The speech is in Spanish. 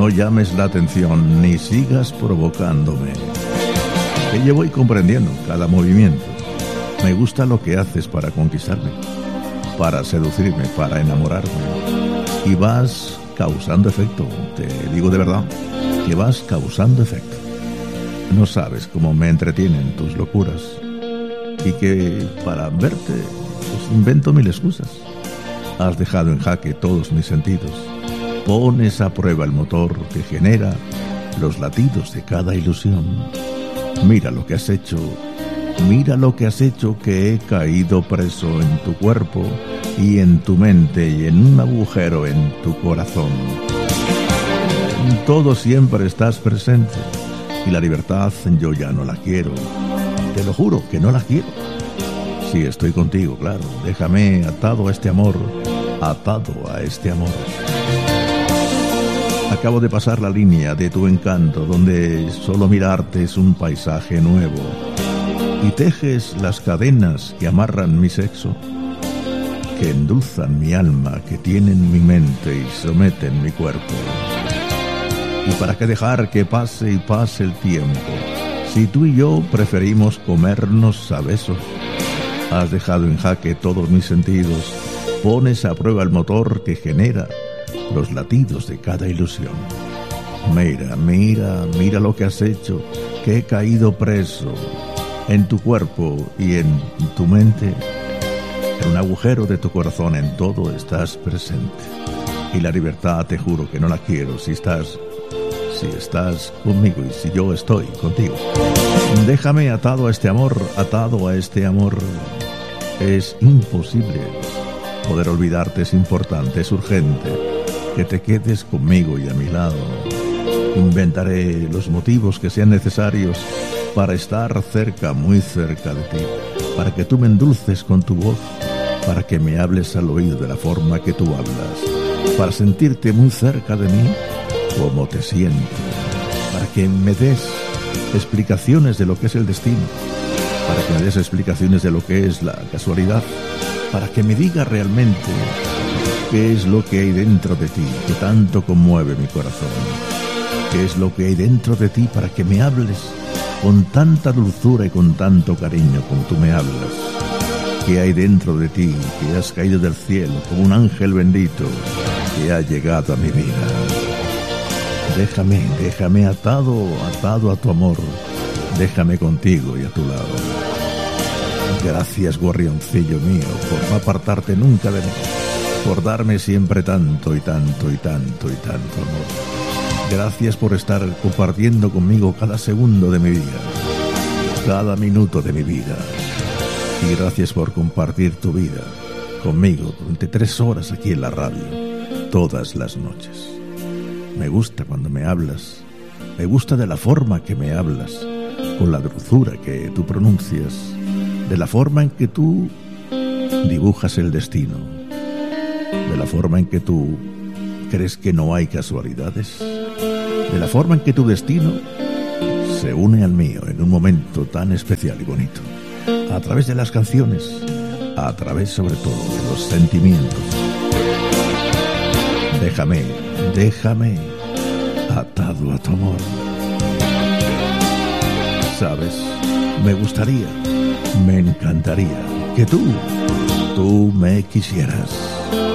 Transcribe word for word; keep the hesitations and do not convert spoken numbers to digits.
no llames la atención ni sigas provocándome. Que yo voy comprendiendo cada movimiento. Me gusta lo que haces para conquistarme, para seducirme, para enamorarme. Y vas causando efecto, te digo de verdad, que vas causando efecto. No sabes cómo me entretienen tus locuras y que para verte pues, invento mil excusas. Has dejado en jaque todos mis sentidos. Pones a prueba el motor que genera los latidos de cada ilusión. Mira lo que has hecho, mira lo que has hecho, que he caído preso en tu cuerpo y en tu mente y en un agujero en tu corazón. En todo siempre estás presente y la libertad yo ya no la quiero. Te lo juro que no la quiero. Sí, estoy contigo, claro. Déjame atado a este amor, atado a este amor. Acabo de pasar la línea de tu encanto, donde solo mirarte es un paisaje nuevo. Y tejes las cadenas que amarran mi sexo, que endulzan mi alma, que tienen mi mente y someten mi cuerpo. ¿Y para qué dejar que pase y pase el tiempo, si tú y yo preferimos comernos a besos? Has dejado en jaque todos mis sentidos, pones a prueba el motor que genera los latidos de cada ilusión. Mira, mira, mira lo que has hecho, que he caído preso en tu cuerpo y en tu mente. En un agujero de tu corazón, en todo estás presente. Y la libertad te juro que no la quiero si estás, si estás conmigo y si yo estoy contigo. Déjame atado a este amor, atado a este amor. Es imposible poder olvidarte, es importante, es urgente que te quedes conmigo y a mi lado. Inventaré los motivos que sean necesarios para estar cerca, muy cerca de ti, para que tú me endulces con tu voz, para que me hables al oído de la forma que tú hablas, para sentirte muy cerca de mí, como te siento, para que me des explicaciones de lo que es el destino, para que me des explicaciones de lo que es la casualidad, para que me digas realmente qué es lo que hay dentro de ti que tanto conmueve mi corazón, qué es lo que hay dentro de ti para que me hables con tanta dulzura y con tanto cariño como tú me hablas, qué hay dentro de ti que has caído del cielo como un ángel bendito que ha llegado a mi vida. Déjame, déjame atado, atado a tu amor, déjame contigo y a tu lado. Gracias, gorrioncillo mío, por no apartarte nunca de mí, por darme siempre tanto y tanto y tanto y tanto amor. Gracias por estar compartiendo conmigo cada segundo de mi vida, cada minuto de mi vida. Y gracias por compartir tu vida conmigo durante tres horas aquí en la radio, todas las noches. Me gusta cuando me hablas, me gusta de la forma que me hablas, con la dulzura que tú pronuncias, de la forma en que tú dibujas el destino, de la forma en que tú crees que no hay casualidades, de la forma en que tu destino se une al mío en un momento tan especial y bonito, a través de las canciones, a través sobre todo de los sentimientos. Déjame, déjame atado a tu amor. Sabes, me gustaría, me encantaría que tú, tú me quisieras.